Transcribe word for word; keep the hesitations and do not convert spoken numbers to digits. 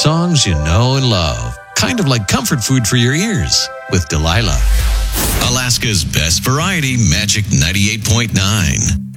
songs you know and love. Kind of like comfort food for your ears with Delilah. Alaska's best variety, Magic ninety-eight point nine.